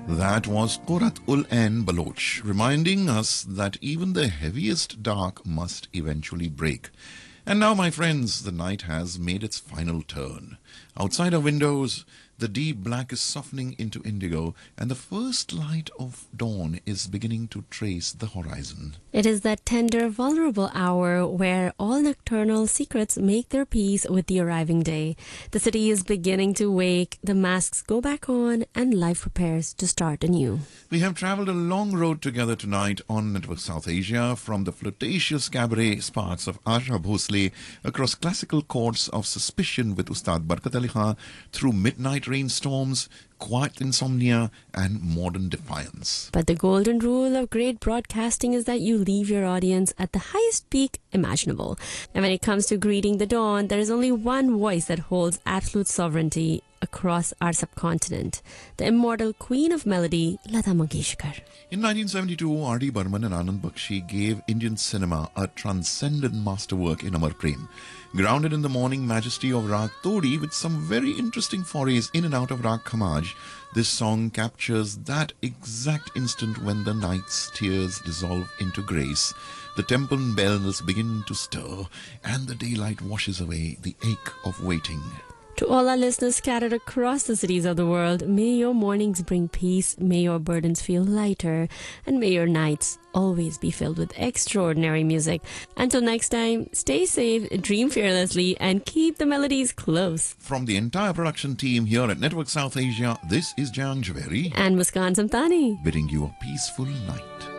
That was Qurat-ul-Ain Baloch, reminding us that even the heaviest dark must eventually break. And now, my friends, the night has made its final turn. Outside our windows, the deep black is softening into indigo, and the first light of dawn is beginning to trace the horizon. It is that tender, vulnerable hour where all nocturnal secrets make their peace with the arriving day. The city is beginning to wake, the masks go back on, and life prepares to start anew. We have travelled a long road together tonight on Network South Asia, from the flirtatious cabaret spots of Asha Bhosle across classical courts of suspicion with Ustad Barkat Ali Khan, through midnight rainstorms, quiet insomnia, and modern defiance. But the golden rule of great broadcasting is that you leave your audience at the highest peak imaginable. And when it comes to greeting the dawn, there is only one voice that holds absolute sovereignty across our subcontinent, the immortal queen of melody, Lata Mangeshkar. In 1972, R.D. Burman and Anand Bakshi gave Indian cinema a transcendent masterwork in Amar Prem. Grounded in the morning majesty of Rag Todi with some very interesting forays in and out of Rag Khamaj, this song captures that exact instant when the night's tears dissolve into grace, the temple bells begin to stir, and the daylight washes away the ache of waiting. To all our listeners scattered across the cities of the world, may your mornings bring peace, may your burdens feel lighter, and may your nights always be filled with extraordinary music. Until next time, stay safe, dream fearlessly, and keep the melodies close. From the entire production team here at Network South Asia, this is Jang Javeri And Muskan Samtani, bidding you a peaceful night.